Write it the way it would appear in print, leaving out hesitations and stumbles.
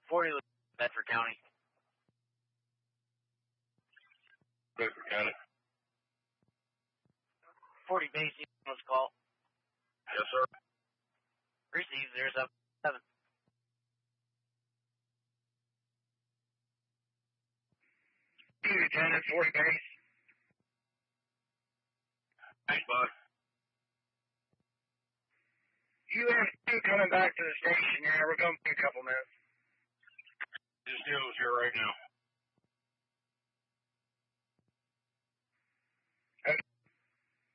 40 Bedford County. Bedford County. 40 base, let's call. Yes, sir. Receive 077. Lieutenant, 40 base. Thanks, bud. USP coming back to the station here. We're going to be a couple minutes. This deal is here right now.